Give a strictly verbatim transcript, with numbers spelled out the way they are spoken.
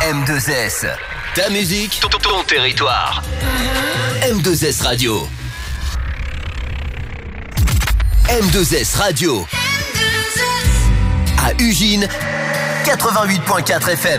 M deux S. Ta musique, ton, ton territoire. M deux S Radio. M deux S Radio. À Ugine, quatre-vingt-huit virgule quatre F M.